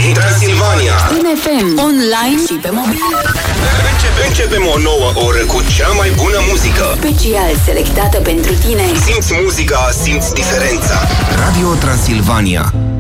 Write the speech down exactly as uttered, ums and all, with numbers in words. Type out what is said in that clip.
Transilvania În F M, online și pe mobil. Începe, Începem o nouă oră cu cea mai bună muzică, Special selectată pentru tine. simți muzica, simți diferența. Radio Transilvania.